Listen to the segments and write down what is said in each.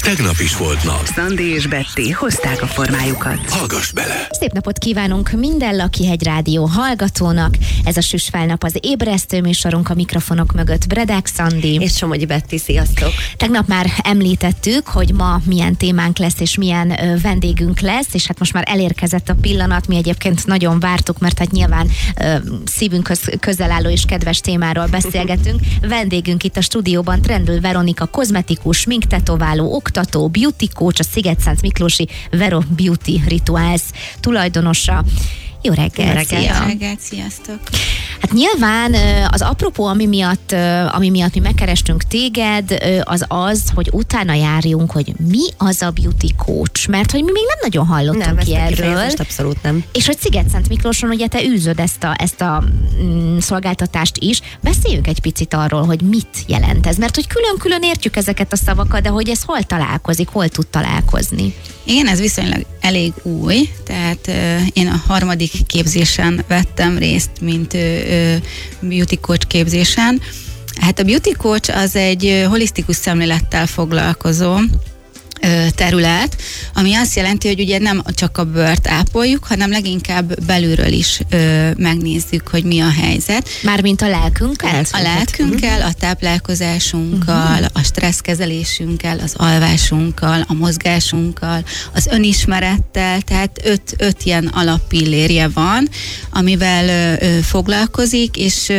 tegnap is volt nap. Szandi és Betty hozták a formájukat. Hallgass bele! Szép napot kívánunk minden Lakihegy Rádió hallgatónak. Ez a Süsfelnap az ébresztő műsorunk, a mikrofonok mögött Bredák Szandi. És Somogyi Betty, sziasztok! Tegnap már említettük, hogy ma milyen témánk lesz és milyen vendégünk lesz, és hát most már elérkezett a pillanat, mi egyébként nagyon vártuk, mert hát nyilván szívünkhöz közel álló és kedves témáról beszélgetünk. Vendégünk itt a stúdióban Trendl Veronika, kozmetikus, sminktetováló, oktató, beauty coach, a Sziget-Szent Miklósi Vero Beauty Rituals tulajdonosa. Jó reggelt! Jó reggelt, sziasztok! Hát nyilván az apropó, ami miatt mi megkerestünk téged, az, hogy utána járjunk, hogy mi az a beauty coach, mert hogy mi még nem nagyon hallottunk ki erről. Abszolút nem. És hogy Sziget-Szent Miklóson ugye te űzöd ezt a szolgáltatást is. Beszéljünk egy picit arról, hogy mit jelent ez, mert hogy külön-külön értjük ezeket a szavakat, de hogy ez hol találkozik, hol tud találkozni. Igen, ez viszonylag elég új, tehát én a harmadik képzésen vettem részt, mint beauty coach képzésen. Hát a beauty coach az egy holisztikus szemlélettel foglalkozó terület, ami azt jelenti, hogy ugye nem csak a bőrt ápoljuk, hanem leginkább belülről is megnézzük, hogy mi a helyzet. Mármint a lelkünkkel? A lelkünkkel, a táplálkozásunkkal, a stresszkezelésünkkel, az alvásunkkal, a mozgásunkkal, az önismerettel, tehát öt ilyen alappillérje van, amivel foglalkozik,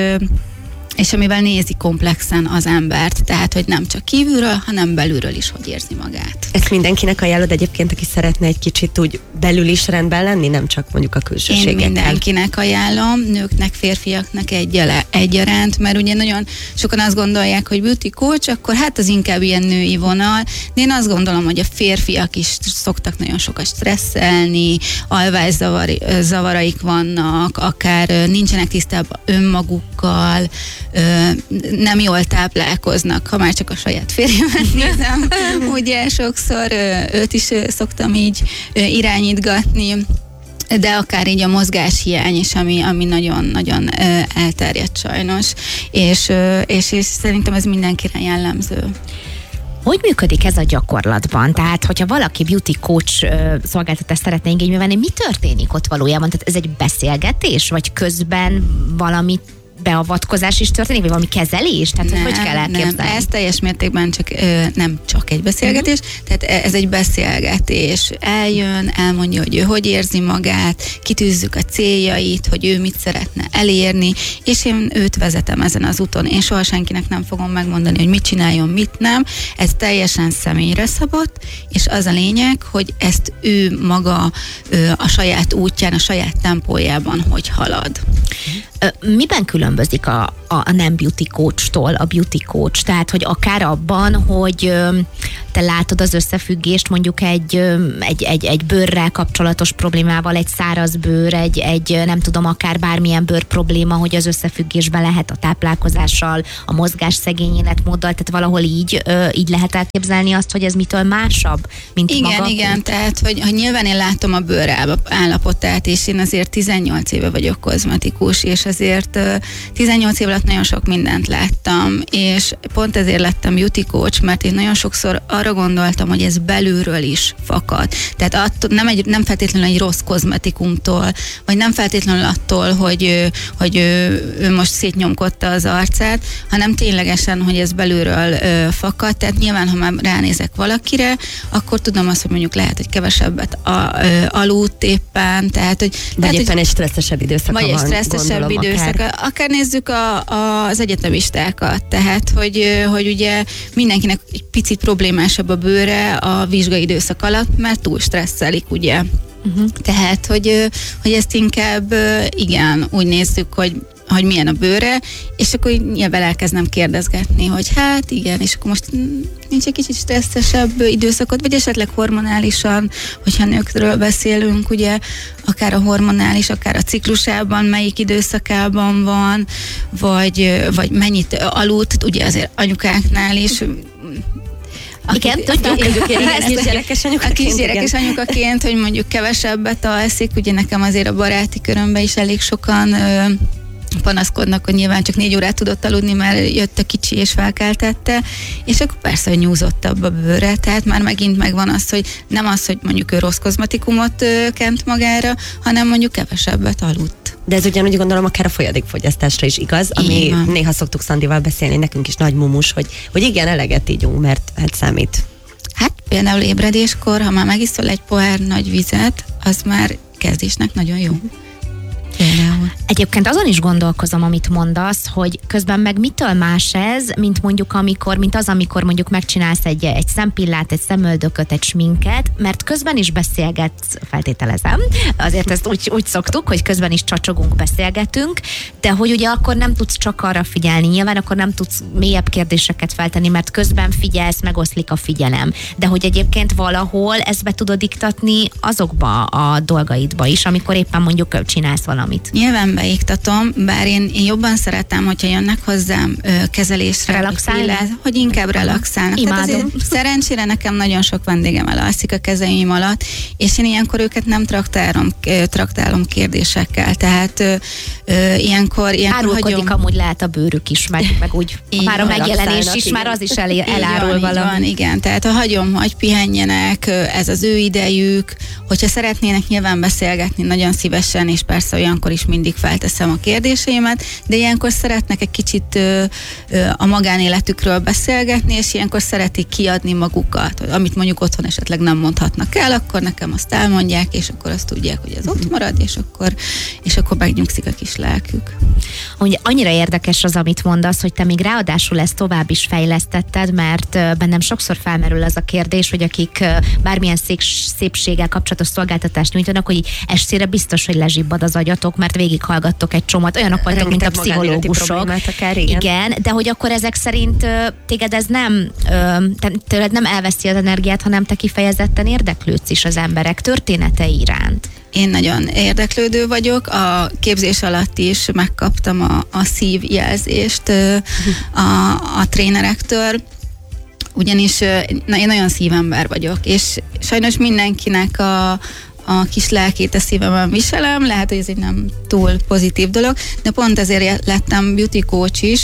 és amivel nézi komplexen az embert, tehát, hogy nem csak kívülről, hanem belülről is, hogy érzi magát. Ezt mindenkinek ajánlod egyébként, aki szeretne egy kicsit úgy belül is rendben lenni, nem csak mondjuk a külsőségekkel? Én mindenkinek ajánlom, nőknek, férfiaknak egyaránt, mert ugye nagyon sokan azt gondolják, hogy beauty coach, akkor hát az inkább ilyen női vonal, de én azt gondolom, hogy a férfiak is szoktak nagyon sokat stresszelni, alvászavaraik vannak, akár nincsenek tisztában önmagukkal, nem jól táplálkoznak, ha már csak a saját férjemet nézem, ugye sokszor őt is szoktam így irányítgatni, de akár így a mozgáshiány is, ami nagyon-nagyon elterjedt sajnos, és szerintem ez mindenkire jellemző. Hogy működik ez a gyakorlatban? Tehát, hogyha valaki beauty coach szolgáltatást szeretne igénybe venni, mi történik ott valójában? Tehát ez egy beszélgetés, vagy közben valamit beavatkozás is történik, vagy valami kezelés? Tehát hogy kell elképzelni? Nem, ez teljes mértékben nem csak egy beszélgetés, tehát ez egy beszélgetés. Eljön, elmondja, hogy ő hogy érzi magát, kitűzzük a céljait, hogy ő mit szeretne elérni, és én őt vezetem ezen az úton. Én soha senkinek nem fogom megmondani, hogy mit csináljon, mit nem. Ez teljesen személyre szabott, és az a lényeg, hogy ezt ő maga a saját útján, a saját tempójában hogy halad. Miben különbözik a nem beauty coach-tól a beauty coach? Tehát, hogy akár abban, hogy te látod az összefüggést mondjuk egy bőrrel kapcsolatos problémával, egy száraz bőr, egy nem tudom, akár bármilyen bőr probléma, hogy az összefüggésben lehet a táplálkozással, a mozgás szegény életmóddal, tehát valahol így lehet elképzelni azt, hogy ez mitől másabb, mint maga? Igen, tehát, hogy nyilván én látom a bőr állapotát, és én azért 18 éve vagyok kozmetikus, és azért 18 év alatt nagyon sok mindent láttam, és pont ezért lettem beauty coach, mert én nagyon sokszor arra gondoltam, hogy ez belülről is fakad. Tehát nem feltétlenül egy rossz kozmetikumtól, vagy nem feltétlenül attól, hogy ő most szétnyomkodta az arcát, hanem ténylegesen, hogy ez belülről fakad. Tehát nyilván, ha már ránézek valakire, akkor tudom azt, hogy mondjuk lehet, hogy kevesebbet aludt éppen, tehát, hogy... Vagy éppen egy stresszesebb időszaka van, vagy egy stresszesebb időszaka. Akár nézzük az egyetemistákat, tehát, hogy ugye mindenkinek egy picit problémásabb a bőre a vizsgai időszak alatt, mert túl stresszelik, ugye. Tehát, hogy ezt inkább igen, úgy nézzük, hogy milyen a bőre, és akkor nyilván elkezdem kérdezgetni, hogy hát igen, és akkor most nincs egy kicsit stresszesebb időszakot, vagy esetleg hormonálisan, hogyha nőkről beszélünk, ugye, akár a hormonális, akár a ciklusában, melyik időszakában van, vagy mennyit aludt, ugye azért anyukáknál is. Igen, tudjuk. A kisgyerekes anyukaként, hogy mondjuk kevesebbet alszik, ugye nekem azért a baráti körömben is elég sokan panaszkodnak, hogy nyilván csak 4 órát tudott aludni, mert jött a kicsi és felkeltette, és akkor persze, hogy nyúzottabb a bőre, tehát már megint megvan az, hogy nem az, hogy mondjuk ő rossz kozmetikumot kent magára, hanem mondjuk kevesebbet aludt. De ez ugyanúgy gondolom akár a folyadékfogyasztásra is igaz, ami néha szoktuk Szandival beszélni, nekünk is nagy mumus, hogy igen, eleget ígyunk, mert hát számít. Hát például ébredéskor, ha már megiszol egy pohár nagy vizet, az már kezdésnek nagyon jó. Például. Egyébként azon is gondolkozom, amit mondasz, hogy közben meg mitől más ez, mint mondjuk amikor mondjuk megcsinálsz egy szempillát, egy szemöldököt, egy sminket, mert közben is beszélgetsz, feltételezem, azért ezt úgy szoktuk, hogy közben is csacsogunk, beszélgetünk, de hogy ugye akkor nem tudsz csak arra figyelni, nyilván akkor nem tudsz mélyebb kérdéseket feltenni, mert közben figyelsz, megoszlik a figyelem, de hogy egyébként valahol ezt be tudod iktatni azokba a dolgaidba is, amikor éppen mondjuk csinálsz valamit. Nyilván beiktatom, bár én jobban szeretem, hogyha jönnek hozzám kezelésre, relaxálni? Hogy inkább relaxálnak. Imádom. Szerencsére nekem nagyon sok vendégem elalszik a kezeim alatt, és én ilyenkor őket nem traktálom kérdésekkel, tehát ilyenkor árulkodik hagyom. Amúgy lehet a bőrük is, meg úgy már a megjelenés is, már az is elárul valami. Igen, tehát hagyom, hogy pihenjenek, ez az ő idejük, hogyha szeretnének nyilván beszélgetni, nagyon szívesen, és persze olyankor is mindig felteszem a kérdéseimet, de ilyenkor szeretnek egy kicsit a magánéletükről beszélgetni, és ilyenkor szeretik kiadni magukat, amit mondjuk otthon esetleg nem mondhatnak el, akkor nekem azt elmondják, és akkor azt tudják, hogy ez ott marad, és akkor megnyugszik a kis lelkük. Ugye annyira érdekes az, amit mondasz, hogy te még ráadásul ezt tovább is fejlesztetted, mert bennem sokszor felmerül az a kérdés, hogy akik bármilyen szépséggel kapcsolatos szolgáltatást nyújtanak, hogy estére biztos, hogy lezsibbad az agyatok, mert végighallgattok egy csomót, olyanok vagytok, mint a pszichológusok. Akár, igen, de hogy akkor ezek szerint téged ez tőled nem elveszi az energiát, hanem te kifejezetten érdeklődsz is az emberek történetei iránt. Én nagyon érdeklődő vagyok, a képzés alatt is megkaptam a szívjelzést a trénerektől, ugyanis én nagyon szívember vagyok, és sajnos mindenkinek a kis lelkét a szívemen viselem, lehet, hogy ez egy nem túl pozitív dolog, de pont ezért lettem beauty coach is,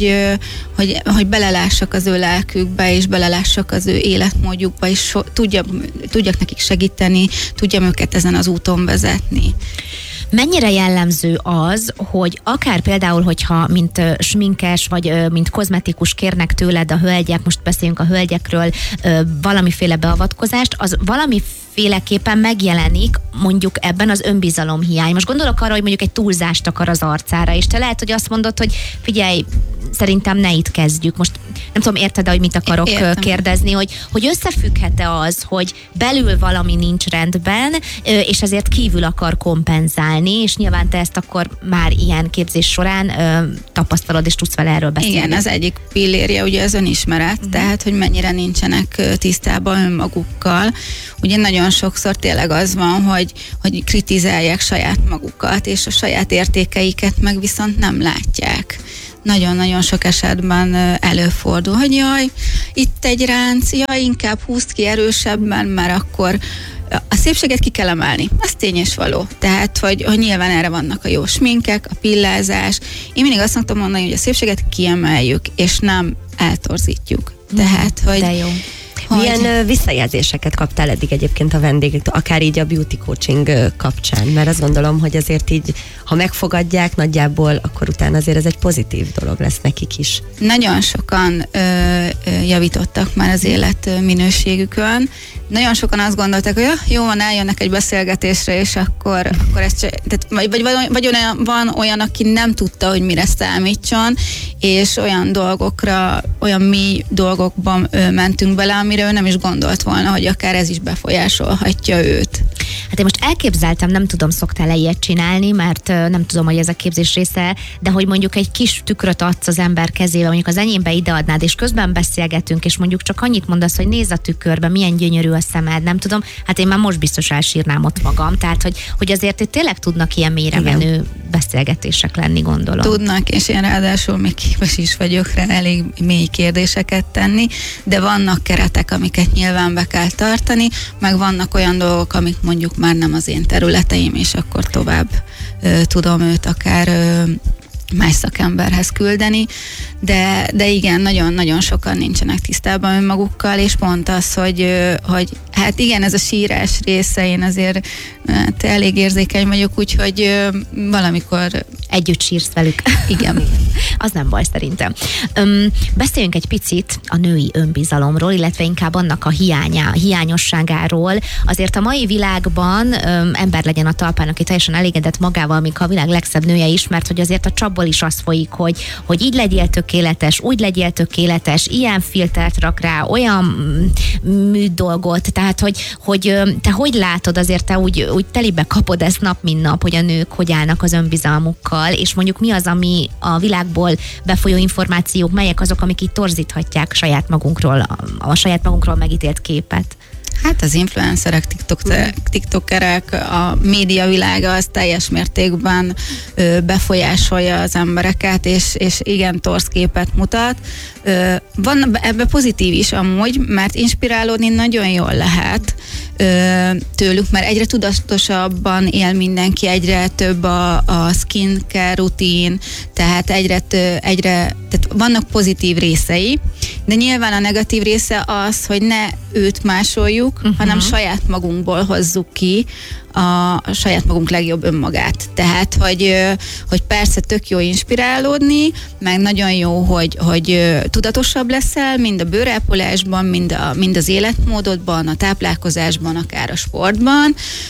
hogy belelássak az ő lelkükbe, és belelássak az ő életmódjukba, és tudjak nekik segíteni, tudjam őket ezen az úton vezetni. Mennyire jellemző az, hogy akár például, hogyha mint sminkes, vagy mint kozmetikus kérnek tőled a hölgyek, most beszéljünk a hölgyekről, valamiféle beavatkozást, az valamiféleképpen megjelenik mondjuk ebben az önbizalomhiány. Most gondolok arra, hogy mondjuk egy túlzást akar az arcára, és te lehet, hogy azt mondod, hogy figyelj, szerintem ne itt kezdjük. Most nem tudom, érted, hogy mit akarok kérdezni, hogy összefügghet-e az, hogy belül valami nincs rendben, és ezért kívül akar kompenzálni, és nyilván te ezt akkor már ilyen képzés során tapasztalod, és tudsz vele erről beszélni. Igen, az egyik pillérje ugye az önismeret, tehát, hogy mennyire nincsenek tisztában önmagukkal. Ugye nagyon sokszor tényleg az van, hogy kritizálják saját magukat, és a saját értékeiket meg viszont nem látják. Nagyon-nagyon sok esetben előfordul, hogy jaj, itt egy ránc, jaj, inkább húzd ki erősebben, mert akkor a szépséget ki kell emelni. Ez tény és való. Tehát, hogy nyilván erre vannak a jó sminkek, a pillázás. Én mindig azt szoktam mondani, hogy a szépséget kiemeljük, és nem eltorzítjuk. Tehát, hogy... De jó. Milyen visszajelzéseket kaptál eddig egyébként a vendégektől, akár így a beauty coaching kapcsán? Mert azt gondolom, hogy azért így, ha megfogadják nagyjából, akkor utána azért ez egy pozitív dolog lesz nekik is. Nagyon sokan javítottak már az életminőségükön. Nagyon sokan azt gondolták, hogy jó van, eljönnek egy beszélgetésre, és akkor ez van olyan, aki nem tudta, hogy mire számítson, és olyan dolgokra, olyan mély dolgokban mentünk bele, amire ő nem is gondolt volna, hogy akár ez is befolyásolhatja őt. Hát én most elképzeltem, nem tudom, szoktál-e ilyet csinálni, mert nem tudom, hogy ez a képzés része, de hogy mondjuk egy kis tükröt adsz az ember kezébe, mondjuk az enyémbe ideadnád, és közben beszélgetünk, és mondjuk csak annyit mondasz, hogy nézz a tükörbe, milyen gyönyörű a szemed, nem tudom, hát én már most biztos elsírnám ott magam, tehát hogy azért itt tényleg tudnak ilyen mélyre menő beszélgetések lenni, gondolom. Tudnak, és én ráadásul még képes is vagyok rá elég mély kérdéseket tenni, de vannak keretek, amiket nyilván be kell tartani, meg vannak olyan dolgok, amik mondjuk már nem az én területeim, és akkor tovább tudom őt akár más szakemberhez küldeni, de igen, nagyon-nagyon sokan nincsenek tisztában önmagukkal, és pont az, hogy hát igen, ez a sírás része, én azért elég érzékeny vagyok, úgyhogy valamikor együtt sírsz velük. Igen. Az nem baj szerintem. Beszéljünk egy picit a női önbizalomról, illetve inkább annak a hiányosságáról. Azért a mai világban ember legyen a talpán, aki teljesen elégedett magával, míg a világ legszebb nője is, mert hogy azért a csapból is az folyik, hogy így legyél tökéletes, úgy legyél tökéletes, ilyen filtert rak rá, olyan műdolgot, tehát hogy te hogy látod, azért te úgy telibe kapod ezt nap, mint nap, hogy a nők hogy állnak az önbizalmukkal, és mondjuk mi az, ami a világból befolyó információk, melyek azok, amik így torzíthatják saját magunkról, a saját magunkról megítélt képet? Hát az influencerek, tiktokerek, a média világa az teljes mértékben befolyásolja az embereket, és igen, torz képet mutat. Van ebbe pozitív is amúgy, mert inspirálódni nagyon jól lehet tőlük, mert egyre tudatosabban él mindenki, egyre több a skincare rutin, tehát tehát vannak pozitív részei, de nyilván a negatív része az, hogy ne őt másoljuk, hanem saját magunkból hozzuk ki a saját magunk legjobb önmagát. Tehát, hogy persze tök jó inspirálódni, meg nagyon jó, hogy tudatosabb leszel, mind a bőrápolásban, mind az életmódodban, a táplálkozásban, akár a sportban,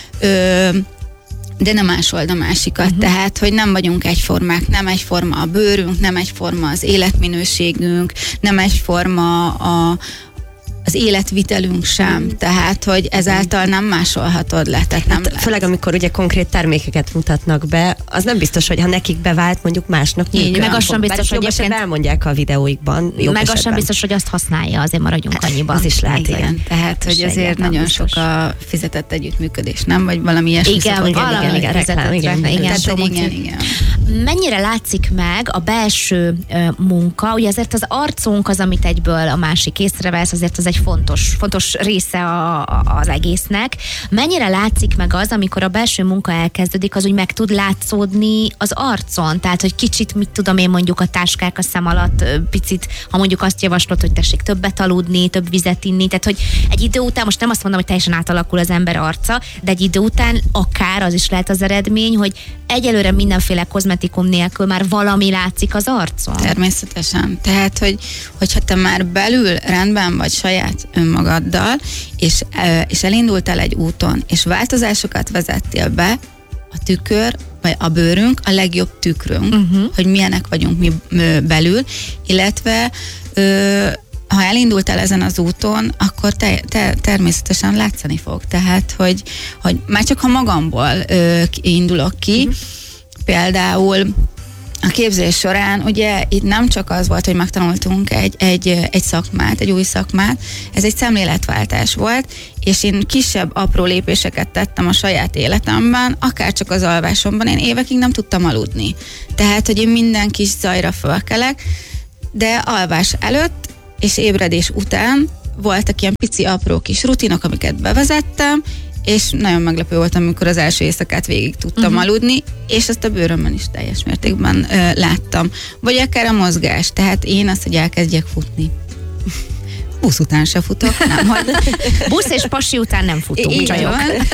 de nem másold a másikat. Tehát, hogy nem vagyunk egyformák, nem egyforma a bőrünk, nem egyforma az életminőségünk, nem egyforma az életvitelünk sem, tehát, hogy ezáltal nem másolhatod le. Tehát nem főleg, amikor ugye konkrét termékeket mutatnak be, az nem biztos, hogy ha nekik bevált, mondjuk másnak így, meg az sem biztos, hogy egyébként elmondják a videóikban. Meg az sem biztos, hogy azt használja, azért maradjunk annyiban. Az is lehet, igen. Tehát, hogy azért nagyon biztos. Sok a fizetett együttműködés, nem? Vagy valami ilyesmi. Igen. Mennyire látszik meg a belső munka? Ugye azért az arcunk az, amit egyből a másik észrevesz, azért az egy fontos része az egésznek. Mennyire látszik meg az, amikor a belső munka elkezdődik, az úgy meg tud látszódni az arcon? Tehát, hogy kicsit, mit tudom én, mondjuk a táskák a szem alatt, picit, ha mondjuk azt javaslod, hogy tessék többet aludni, több vizet inni, tehát, hogy egy idő után, most nem azt mondom, hogy teljesen átalakul az ember arca, de egy idő után akár az is lehet az eredmény, hogy egyelőre mindenféle kozmetikum nélkül már valami látszik az arcon. Természetesen. Tehát, hogyha te már belül rendben vagy saját önmagaddal, és elindultál egy úton, és változásokat vezettél be, a tükör, vagy a bőrünk a legjobb tükrünk, hogy milyenek vagyunk mi belül, illetve ha elindultál ezen az úton, akkor természetesen látszani fog. Tehát, hogy már csak ha magamból indulok ki, például a képzés során ugye itt nem csak az volt, hogy megtanultunk egy szakmát, egy új szakmát, ez egy szemléletváltás volt, és én kisebb, apró lépéseket tettem a saját életemben, akár csak az alvásomban, én évekig nem tudtam aludni. Tehát, hogy én minden kis zajra fölkelek, de alvás előtt és ébredés után voltak ilyen pici, apró kis rutinok, amiket bevezettem, és nagyon meglepő voltam, amikor az első éjszakát végig tudtam aludni, és ezt a bőrömön is teljes mértékben láttam. Vagy akár a mozgás, tehát én azt, hogy elkezdjek futni. Busz után se futok, nem, hogy... Busz és pasi után nem futunk, csajok.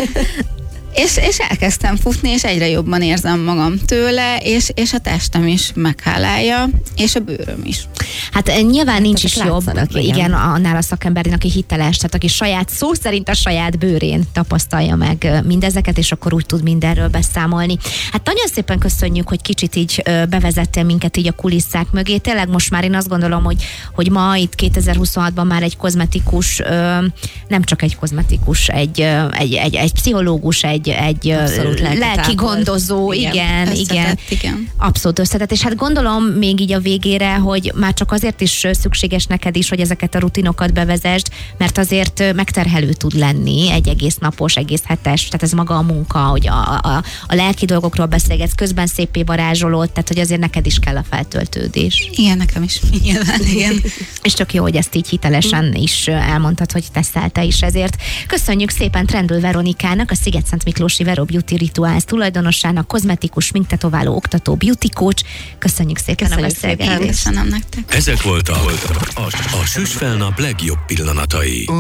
És elkezdtem futni, és egyre jobban érzem magam tőle, és a testem is meghálálja, és a bőröm is. Hát nyilván nincs is jobb, igen, annál a szakemberén, aki hiteles, tehát aki szó szerint a saját bőrén tapasztalja meg mindezeket, és akkor úgy tud mindenről beszámolni. Hát nagyon szépen köszönjük, hogy kicsit így bevezettél minket így a kulisszák mögé. Tényleg most már én azt gondolom, hogy ma itt 2026-ban már egy kozmetikus, nem csak egy kozmetikus, egy pszichológus, egy lelki gondozó, igen. Abszolút összetett, és hát gondolom még így a végére, hogy már csak azért is szükséges neked is, hogy ezeket a rutinokat bevezesd, mert azért megterhelő tud lenni egy egész napos, egész hetes, tehát ez maga a munka, hogy a lelki dolgokról beszélgetsz, közben szépé varázsolod, tehát hogy azért neked is kell a feltöltődés. Igen, nekem is. Nyilván, igen. És tök jó, hogy ezt így hitelesen is elmondtad, hogy teszel te is ezért. Köszönjük szépen Trendl Veronikának, a Sziget-Szent Miklósi Vero Beauty Rituals tulajdonosának, kozmetikus, sminktetováló, oktató, beauty coach. Köszönjük szépen a beszélgetést. Köszönöm nektek. Ezek voltak a Süsfelnap legjobb pillanatai.